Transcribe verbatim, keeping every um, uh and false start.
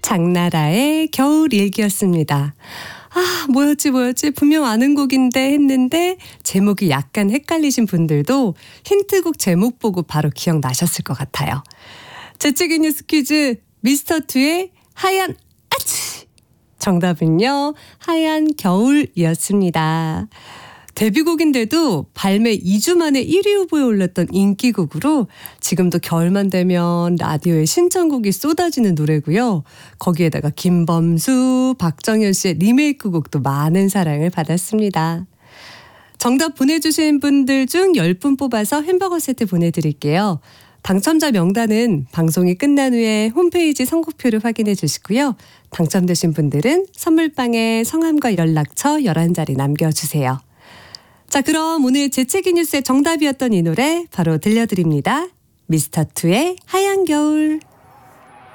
장나라의 겨울일기였습니다. 아, 뭐였지 뭐였지 분명 아는 곡인데 했는데 제목이 약간 헷갈리신 분들도 힌트곡 제목 보고 바로 기억나셨을 것 같아요. 재채기 뉴스 퀴즈 미스터투의 하얀 아치! 정답은요, 하얀 겨울이었습니다. 데뷔곡인데도 발매 이 주 만에 일 위 후보에 올랐던 인기곡으로 지금도 겨울만 되면 라디오에 신청곡이 쏟아지는 노래고요. 거기에다가 김범수, 박정현 씨의 리메이크 곡도 많은 사랑을 받았습니다. 정답 보내주신 분들 중 열 분 뽑아서 햄버거 세트 보내드릴게요. 당첨자 명단은 방송이 끝난 후에 홈페이지 선곡표를 확인해 주시고요. 당첨되신 분들은 선물방에 성함과 연락처 열한 자리 남겨주세요. 자, 그럼 오늘 재채기 뉴스의 정답이었던 이 노래 바로 들려드립니다. 미스터투의 하얀 겨울.